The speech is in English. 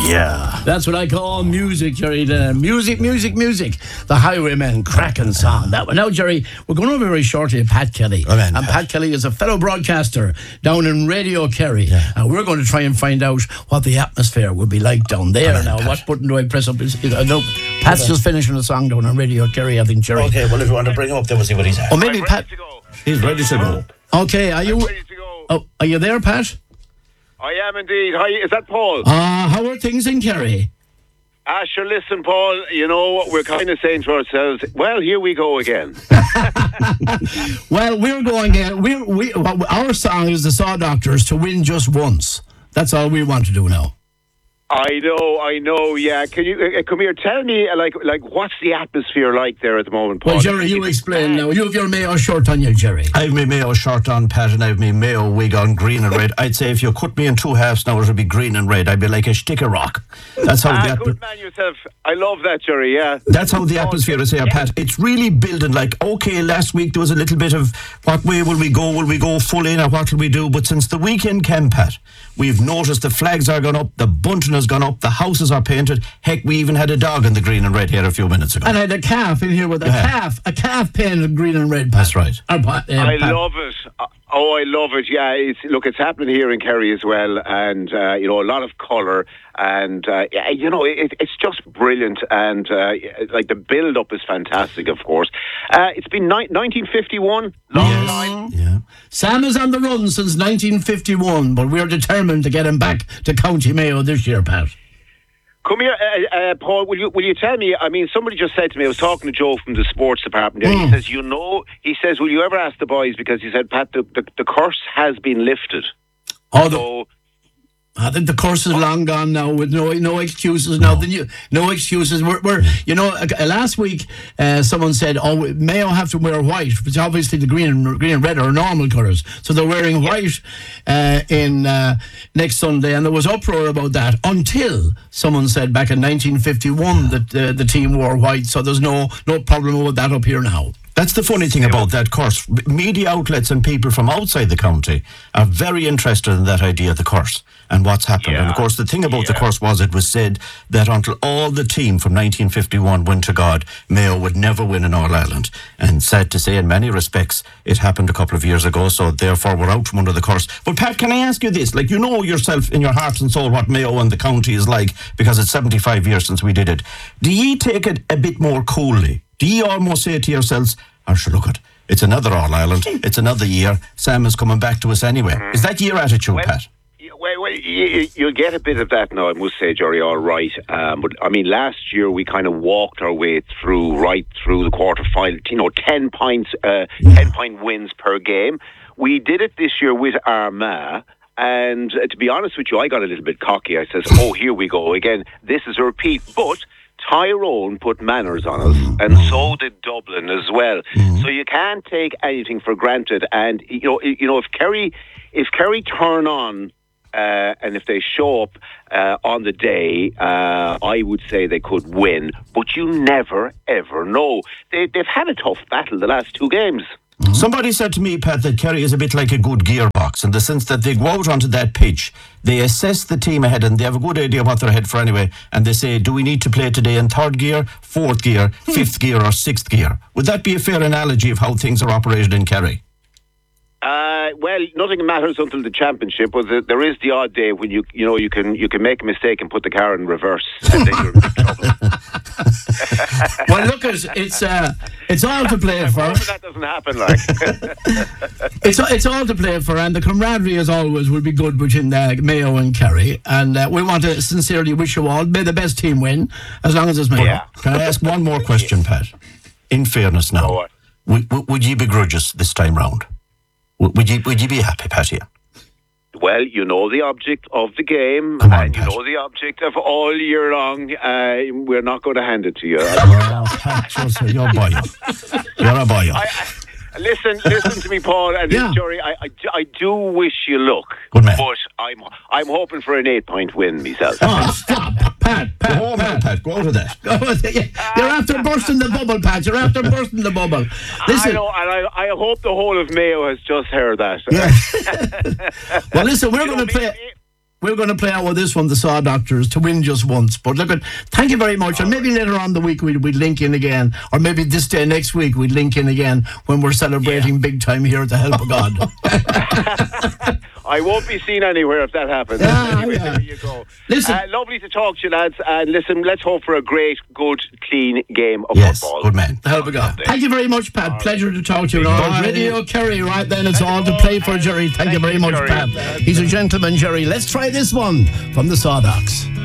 Yeah. That's what I call music, Jerry. The music. The Highwaymen, cracking song. That one. Now, Jerry, we're going over very shortly to Pat Kelly. Pat Kelly is a fellow broadcaster down in Radio Kerry. Yeah. And we're going to try and find out what the atmosphere would be like down there. Now, Pat. What button do I press up? No, Pat's just finishing a song down on Radio Kerry, I think, Jerry. Okay, well, if you want to bring him up, then we'll see what he's at. Or maybe Pat. He's ready to go. Okay, are you? Ready to go. Oh, are you there, Pat? I am indeed. Hi, is that Paul? How are things in Kerry? Sure, listen, Paul, you know, we're kind of saying to ourselves, well, here we go again. Well, we're going our song is the Saw Doctors to win just once. That's all we want to do now. I know, yeah. Can you come here? Tell me, like, what's the atmosphere like there at the moment, Paul? Well, Jerry, you explain now. You have your Mayo shirt on you, Jerry. I have my Mayo shirt on, Pat, and I have my Mayo wig on, green and red. I'd say if you cut me in two halves now, it would be green and red. I'd be like a sticker rock. That's how the good man yourself. I love that, Jerry, yeah. That's how the atmosphere is here, Pat. It's really building like, okay, last week there was a little bit of what way will we go? Will we go full in or what will we do? But since the weekend came, Pat, we've noticed the flags are gone up, the bunting has gone up, the houses are painted. Heck, we even had a dog in the green and red here a few minutes ago. And I had a calf in here with a calf painted green and red. Pat. That's right. I love it. I love it. Yeah, it's happening here in Kerry as well, and a lot of colour, and it's just brilliant, and like the build-up is fantastic. Of course, it's been 1951, long time. Yeah. Sam is on the run since 1951, but we're determined to get him back to County Mayo this year, Pat. Come here, Paul. Will you tell me? I mean, somebody just said to me. I was talking to Joe from the sports department. He says, will you ever ask the boys? Because he said, Pat, the curse has been lifted. I think the curse is long gone now, with no excuses now. No excuses. We're last week someone said, Mayo have to wear white, which obviously the green and red are normal colours. So they're wearing white in next Sunday, and there was uproar about that until someone said back in 1951 that the team wore white. So there's no problem with that up here now. That's the funny thing about that curse. Media outlets and people from outside the county are very interested in that idea of the curse and what's happened. Yeah. And of course, the thing about the curse was it was said that until all the team from 1951 went to God, Mayo would never win in All-Ireland. And sad to say, in many respects, it happened a couple of years ago, so therefore we're out from under the curse. But Pat, can I ask you this? Like, you know yourself in your heart and soul what Mayo and the county is like, because it's 75 years since we did it. Do ye take it a bit more coolly? Do you almost say to yourselves, look at it's another All-Ireland, it's another year, Sam is coming back to us anyway. Is that your attitude, Pat? Well, you'll get a bit of that now, I must say, Jerry, all right. But, I mean, last year we kind of walked our way right through the quarter-final, 10 points, 10-point wins per game. We did it this year with Armagh. And to be honest with you, I got a little bit cocky. I says, here we go again. This is a repeat. But Tyrone put manners on us, and so did Dublin as well. So you can't take anything for granted. And if Kerry turn on and if they show up on the day, I would say they could win. But you never ever know. They've had a tough battle the last two games. Somebody said to me, Pat, that Kerry is a bit like a good gearbox in the sense that they go out onto that pitch, they assess the team ahead and they have a good idea what they're ahead for anyway, and they say, do we need to play today in third gear, fourth gear, fifth gear or sixth gear? Would that be a fair analogy of how things are operated in Kerry? Well, nothing matters until the championship, but there is the odd day when you can make a mistake and put the car in reverse, and then you're in big trouble. Well, look, it's all to play for. That doesn't happen, like. It's all to play for, and the camaraderie, as always, will be good between Mayo and Kerry. And we want to sincerely wish you all, may the best team win, as long as it's Mayo. Yeah. Can I ask one more question, Pat? In fairness now, would you begrudge us this time round? Would you be happy, Pat, here? Well, you know the object of the game, Pat. You know the object of all year long. We're not going to hand it to you. Pat, you're a boy. You're a boy. Listen to me, Paul, and Jerry. I do wish you luck, good man. But I'm hoping for an 8-point win myself. Oh, stop, Pat. Pat, go out of that. You're after bursting the bubble, Pat. You're after bursting the bubble. Listen. I know, and I hope the whole of Mayo has just heard that. Yeah. Well, listen, we're going to play. we're going to play out with this one, the Saw Doctors, to win just once. But look, thank you very much. And maybe later on the week we'd link in again, or maybe this day next week we'd link in again when we're celebrating big time here at the Help of God. I won't be seen anywhere if that happens. Anyway, there you go. Listen, lovely to talk to you, lads. And listen, let's hope for a great, good, clean game of Yes, football. good man. the Help of God. Thank you very much, Pat. Pleasure to talk to you. Radio Kerry, right then, it's all to play for, Jerry. Thank you very much, Jerry. Pat. He's a gentleman, Jerry. Let's try this one from the Sawdocks.